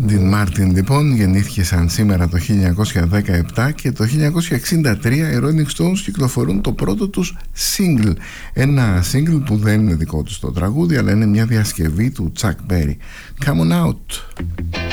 Dean Martin λοιπόν γεννήθηκε σαν σήμερα το 1917 και το 1963 οι Rolling Stones κυκλοφορούν το πρώτο τους single. Ένα single που δεν είναι δικό τους το τραγούδι, αλλά είναι μια διασκευή του Chuck Berry. Come on out.